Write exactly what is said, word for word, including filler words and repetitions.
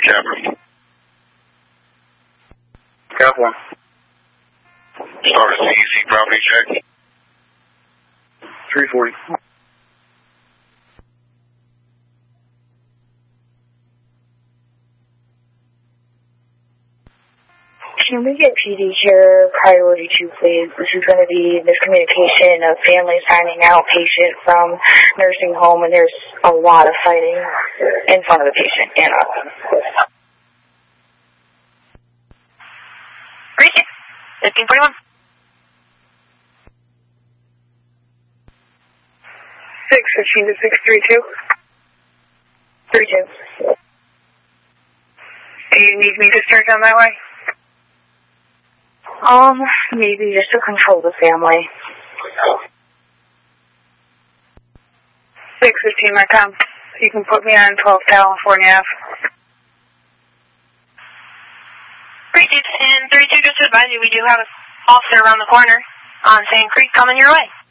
Captain. Cap one. Start a C E C property check. three forty. Can we get P D care priority two, please? This is going to be miscommunication of families finding out patient from nursing home, and there's a lot of fighting in front of the patient and us. fifteen forty-one. six fifteen to six three two. three two. Do you need me to start down that way? Um, maybe just to control the family. six fifteen, my com. You can put me on twelve California Ave. three two and three two, just to advise you, we do have an officer around the corner on Sand Creek coming your way.